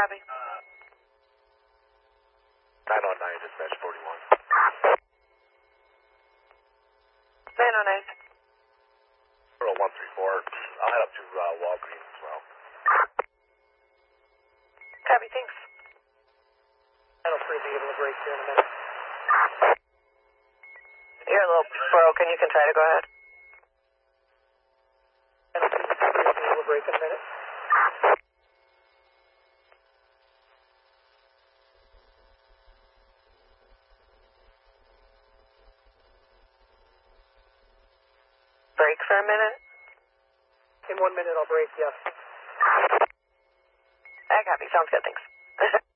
Copy. 909, dispatch 41. 909. 0134. I'll head up to Walgreens as well. Copy, thanks. That'll free me to break here in a minute. You're a little broken. You can try to go ahead. That'll free me to break in a minute. Break for a minute? In 1 minute I'll break, yes. I copy. Sounds good, thanks.